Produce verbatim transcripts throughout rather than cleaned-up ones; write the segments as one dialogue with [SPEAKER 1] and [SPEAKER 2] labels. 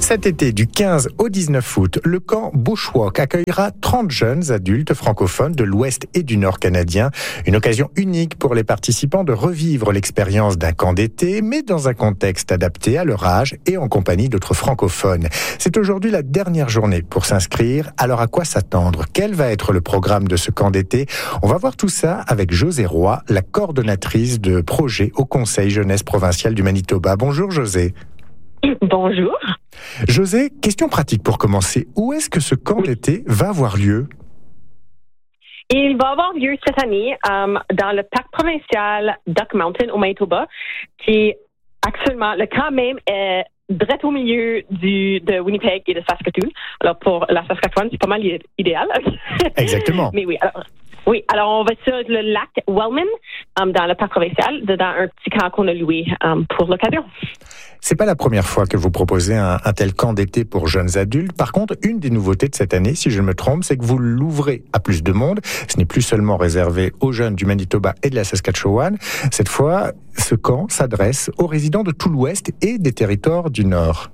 [SPEAKER 1] Cet été, du quinze au dix-neuf août, le camp Bushwalk accueillera trente jeunes adultes francophones de l'Ouest et du Nord canadien. Une occasion unique pour les participants de revivre l'expérience d'un camp d'été, mais dans un contexte adapté à leur âge et en compagnie d'autres francophones. C'est aujourd'hui la dernière journée pour s'inscrire. Alors à quoi s'attendre? Quel va être le programme de ce camp d'été? On va voir tout ça avec Josée Roy, la coordonnatrice de projet au Conseil jeunesse provincial du Manitoba. Bonjour Josée.
[SPEAKER 2] Bonjour.
[SPEAKER 1] Josée, question pratique pour commencer. Où est-ce que ce camp d'été va avoir lieu?
[SPEAKER 2] Il va avoir lieu cette année um, dans le parc provincial Duck Mountain au Manitoba, qui est actuellement, le camp même est direct au milieu du, de Winnipeg et de Saskatoon. Alors pour la Saskatchewan, c'est pas mal idéal.
[SPEAKER 1] Exactement.
[SPEAKER 2] Mais oui, alors... Oui, alors on va sur le lac Wellman, um, dans le parc provincial, dans un petit camp qu'on a loué um, pour l'occasion.
[SPEAKER 1] C'est pas la première fois que vous proposez un, un tel camp d'été pour jeunes adultes. Par contre, une des nouveautés de cette année, si je ne me trompe, c'est que vous l'ouvrez à plus de monde. Ce n'est plus seulement réservé aux jeunes du Manitoba et de la Saskatchewan. Cette fois, ce camp s'adresse aux résidents de tout l'Ouest et des territoires du Nord.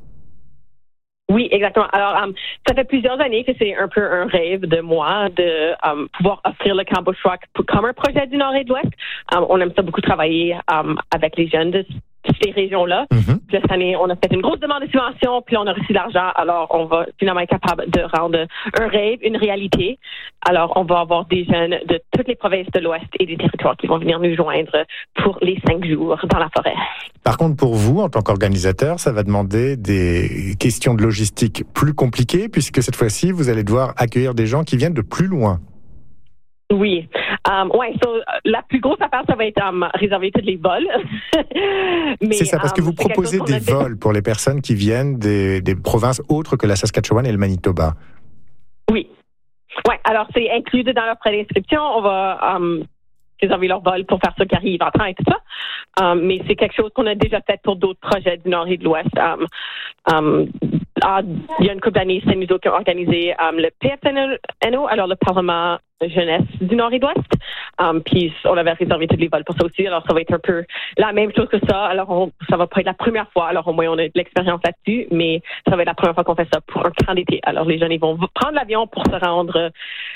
[SPEAKER 2] Oui, exactement. Alors, um, ça fait plusieurs années que c'est un peu un rêve de moi de um, pouvoir offrir le camp Bushwalk comme un projet du Nord et de l'Ouest. Um, on aime ça beaucoup travailler um, avec les jeunes de ces régions-là. Mm-hmm. Puis cette année, on a fait une grosse demande de subvention, puis on a reçu l'argent. Alors, on va finalement être capable de rendre un rêve une réalité. Alors, on va avoir des jeunes de toutes les provinces de l'Ouest et des territoires qui vont venir nous joindre pour les cinq jours dans la forêt.
[SPEAKER 1] Par contre, pour vous, en tant qu'organisateur, ça va demander des questions de logistique plus compliquées, puisque cette fois-ci, vous allez devoir accueillir des gens qui viennent de plus loin.
[SPEAKER 2] Oui. Um, ouais, so, la plus grosse affaire, ça va être um, réserver tous les vols.
[SPEAKER 1] Mais, c'est ça, parce um, que vous proposez des vols pour les personnes qui viennent des, des provinces autres que la Saskatchewan et le Manitoba.
[SPEAKER 2] Oui. Ouais, alors c'est inclus dans leur frais d'inscription. On va um, réserver leur vol pour faire ça qui arrive en train et tout ça. Um, mais c'est quelque chose qu'on a déjà fait pour d'autres projets du Nord et de l'Ouest. Um, um, ah, il y a une couple d'années, c'est nous qui avons organisé um, le P F N O, alors le Parlement jeunesse du Nord et de l'Ouest. Um, puis on avait réservé tous les vols pour ça aussi. Alors ça va être un peu la même chose que ça. Alors on, ça va pas être la première fois. Alors au moins on a de l'expérience là-dessus, mais ça va être la première fois qu'on fait ça pour un camp d'été. Alors les jeunes ils vont prendre l'avion pour se rendre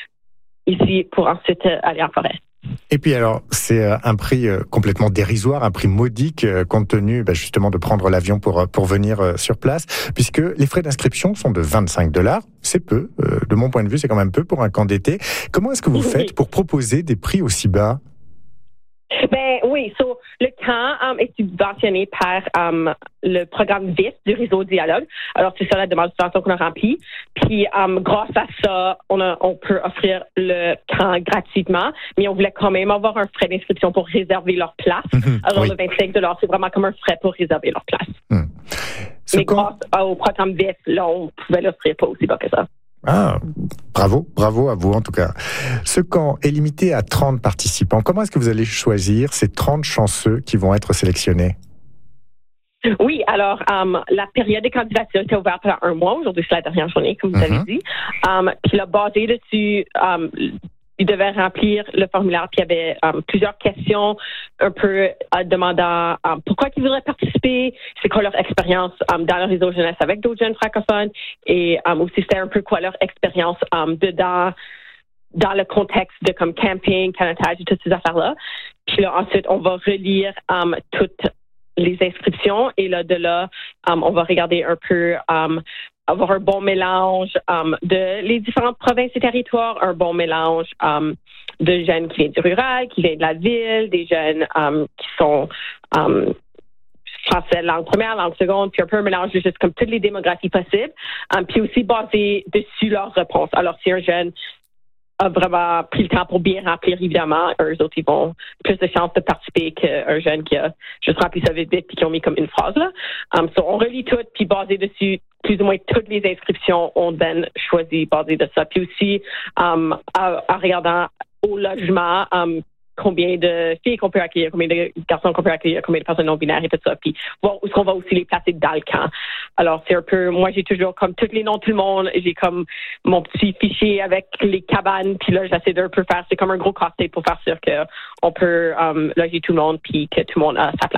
[SPEAKER 2] ici pour ensuite aller en forêt.
[SPEAKER 1] Et puis alors, c'est un prix complètement dérisoire, un prix modique, compte tenu bah, justement de prendre l'avion pour, pour venir sur place, puisque les frais d'inscription sont de vingt-cinq dollars. C'est peu, de mon point de vue, c'est quand même peu pour un camp d'été. Comment est-ce que vous faites pour proposer des prix aussi bas?
[SPEAKER 2] Ben oui, so, le camp um, est subventionné par um, le programme V I S du réseau Dialogue. Alors, c'est ça la demande de subvention qu'on a remplie. Puis, um, grâce à ça, on, a, on peut offrir le camp gratuitement, mais on voulait quand même avoir un frais d'inscription pour réserver leur place. Mmh, Alors, oui. Le vingt-cinq dollars, c'est vraiment comme un frais pour réserver leur place. Mmh. Mais camp... grâce au programme V I S, là, on pouvait l'offrir pas aussi bas que ça.
[SPEAKER 1] Ah, bravo, bravo à vous en tout cas. Ce camp est limité à trente participants. Comment est-ce que vous allez choisir ces trente chanceux qui vont être sélectionnés?
[SPEAKER 2] Oui, alors um, la période des candidatures était ouverte pendant un mois. Aujourd'hui, c'est la dernière journée, comme vous mm-hmm. avez dit. Um, puis là, basé dessus, um, ils devaient remplir le formulaire, puis il y avait um, plusieurs questions un peu euh, demandant um, pourquoi ils voudraient participer, c'est quoi leur expérience um, dans le réseau jeunesse avec d'autres jeunes francophones, et um, aussi c'était un peu quoi leur expérience um, dedans, dans le contexte de comme camping, canotage et toutes ces affaires-là. Puis là, ensuite, on va relire um, toutes les inscriptions, et là, de là, um, on va regarder un peu... Um, avoir un bon mélange um, de les différentes provinces et territoires, un bon mélange um, de jeunes qui viennent du rural, qui viennent de la ville, des jeunes um, qui sont um, français langue première, langue seconde, puis un peu un mélange de juste comme toutes les démographies possibles, um, puis aussi basé dessus leurs réponses. Alors, si un jeune a vraiment pris le temps pour bien remplir, évidemment, eux autres, ils vont plus de chances de participer qu'un jeune qui a juste rempli ça vite vite puis qui ont mis comme une phrase, là. Um, so on relit tout, puis basé dessus, plus ou moins toutes les inscriptions, on then choisit basé de ça. Puis aussi, um, en, en regardant au logement, um, combien de filles qu'on peut accueillir, combien de garçons qu'on peut accueillir, combien de personnes non-binaires et tout ça, puis voir où est-ce qu'on va aussi les placer dans le camp. Alors, c'est un peu, moi, j'ai toujours comme tous les noms de tout le monde, j'ai comme mon petit fichier avec les cabanes, puis là, j'essaie d'un peu faire, c'est comme un gros casse-tête pour faire sûr qu'on peut um, loger tout le monde, puis que tout le monde a sa place.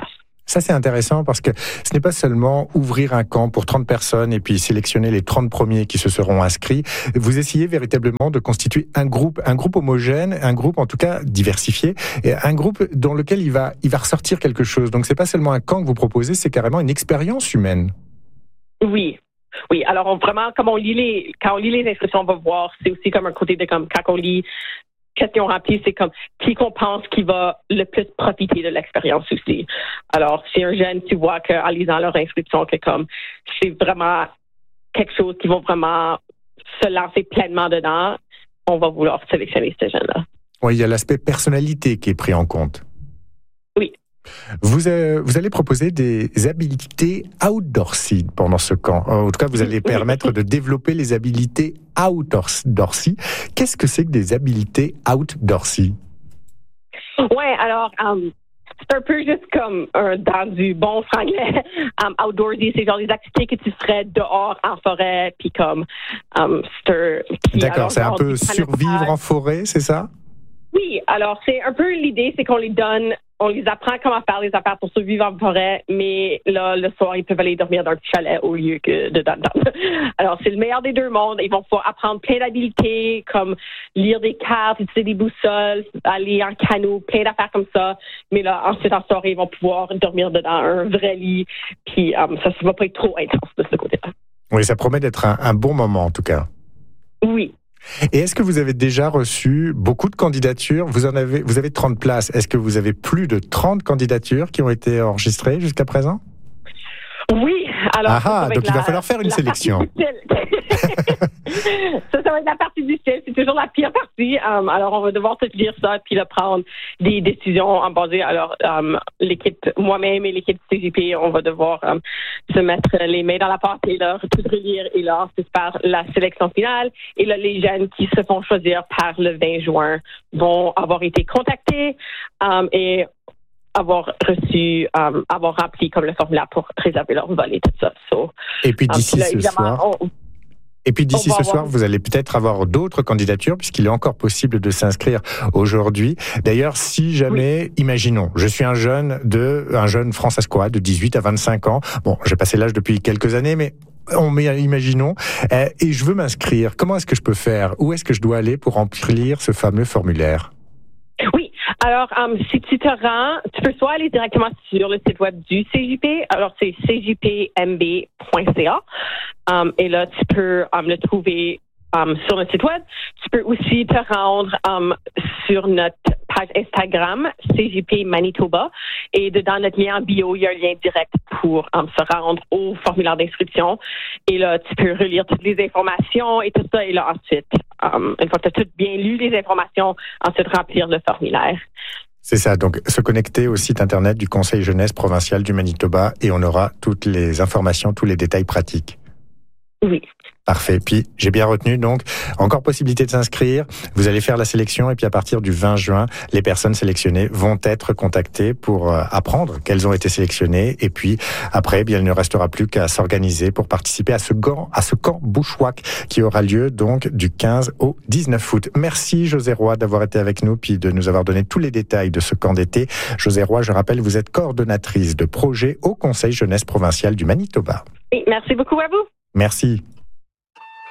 [SPEAKER 1] Ça, c'est intéressant parce que ce n'est pas seulement ouvrir un camp pour trente personnes et puis sélectionner les trente premiers qui se seront inscrits. Vous essayez véritablement de constituer un groupe, un groupe homogène, un groupe en tout cas diversifié, et un groupe dans lequel il va, il va ressortir quelque chose. Donc, c'est pas seulement un camp que vous proposez, c'est carrément une expérience humaine.
[SPEAKER 2] Oui. Oui, alors on, vraiment, comme on lit les, quand on lit les inscriptions, on va voir, c'est aussi comme un côté de comme quand on lit questions remplies, c'est comme qui qu'on pense qui va le plus profiter de l'expérience aussi. Alors, si un jeune, tu vois qu'en lisant leur inscription, que comme c'est vraiment quelque chose qui vont vraiment se lancer pleinement dedans, on va vouloir sélectionner ces jeunes-là.
[SPEAKER 1] Oui, il y a l'aspect personnalité qui est pris en compte.
[SPEAKER 2] Oui.
[SPEAKER 1] Vous, euh, vous allez proposer des habilités outdoorsy pendant ce camp. En tout cas, vous allez permettre de développer les habilités outdoorsy. Qu'est-ce que c'est que des habilités outdoorsy?
[SPEAKER 2] Ouais, alors um, c'est un peu juste comme euh, dans du bon franglais. Um, outdoorsy, c'est genre des activités que tu ferais dehors en forêt, puis comme um, c'est un, puis
[SPEAKER 1] D'accord,
[SPEAKER 2] alors,
[SPEAKER 1] c'est un
[SPEAKER 2] genre,
[SPEAKER 1] peu survivre en forêt, c'est ça?
[SPEAKER 2] Oui, alors c'est un peu l'idée, c'est qu'on les donne, on les apprend comment faire les affaires pour survivre en forêt, mais là, le soir, ils peuvent aller dormir dans un petit chalet au lieu que de dans Alors, c'est le meilleur des deux mondes. Ils vont pouvoir apprendre plein d'habiletés, comme lire des cartes, utiliser des boussoles, aller en canot, plein d'affaires comme ça. Mais là, ensuite, en soirée, ils vont pouvoir dormir dedans un vrai lit, puis um, ça ne va pas être trop intense de ce côté-là.
[SPEAKER 1] Oui, ça promet d'être un, un bon moment, en tout cas.
[SPEAKER 2] Oui.
[SPEAKER 1] Et est-ce que vous avez déjà reçu beaucoup de candidatures? Vous en avez, vous avez trente places. Est-ce que vous avez plus de trente candidatures qui ont été enregistrées jusqu'à présent?
[SPEAKER 2] Oui. Alors,
[SPEAKER 1] ah,
[SPEAKER 2] ça,
[SPEAKER 1] donc
[SPEAKER 2] la,
[SPEAKER 1] il va falloir faire une sélection.
[SPEAKER 2] ça, ça va être la partie du style. C'est toujours la pire partie. Um, alors, on va devoir tout lire ça puis là, prendre des décisions en basé. Alors, um, l'équipe, moi-même et l'équipe C J P, on va devoir um, se mettre les mains dans la pâte et là, tout relire et là, ensuite faire la sélection finale. Et là, les jeunes qui se font choisir par le vingt juin vont avoir été contactés um, et avoir reçu, um, avoir rempli comme le formulaire pour réserver leur vol et tout ça. So,
[SPEAKER 1] et puis d'ici
[SPEAKER 2] um, là,
[SPEAKER 1] ce soir, on, et puis d'ici ce soir, vous allez peut-être avoir d'autres candidatures puisqu'il est encore possible de s'inscrire aujourd'hui. D'ailleurs, si jamais, oui. imaginons, je suis un jeune de, un jeune France-Asquois de dix-huit à vingt-cinq ans. Bon, j'ai passé l'âge depuis quelques années, mais on met, imaginons, euh, et je veux m'inscrire. Comment est-ce que je peux faire? Où est-ce que je dois aller pour remplir ce fameux formulaire?
[SPEAKER 2] Oui. Alors, um, si tu te rends, tu peux soit aller directement sur le site web du C J P. Alors, c'est c j p m b point c a. Um, et là, tu peux um, le trouver um, sur le site web. Tu peux aussi te rendre um, sur notre page Instagram, C J P Manitoba. Et dedans notre lien en bio, il y a un lien direct pour um, se rendre au formulaire d'inscription. Et là, tu peux relire toutes les informations et tout ça. Et là, ensuite, um, une fois que tu as tout bien lu les informations, ensuite remplir le formulaire.
[SPEAKER 1] C'est ça, donc se connecter au site internet du Conseil jeunesse provincial du Manitoba et on aura toutes les informations, tous les détails pratiques.
[SPEAKER 2] Oui.
[SPEAKER 1] Parfait. Puis, j'ai bien retenu, donc, encore possibilité de s'inscrire. Vous allez faire la sélection et puis à partir du vingt juin, les personnes sélectionnées vont être contactées pour euh, apprendre qu'elles ont été sélectionnées. Et puis, après, bien, il ne restera plus qu'à s'organiser pour participer à ce camp, à ce camp Bushwhack qui aura lieu, donc, du quinze au dix-neuf août. Merci, Josée Roy, d'avoir été avec nous puis de nous avoir donné tous les détails de ce camp d'été. Josée Roy, je rappelle, vous êtes coordonnatrice de projet au Conseil jeunesse provincial du Manitoba.
[SPEAKER 2] Oui, merci beaucoup à vous.
[SPEAKER 1] Merci.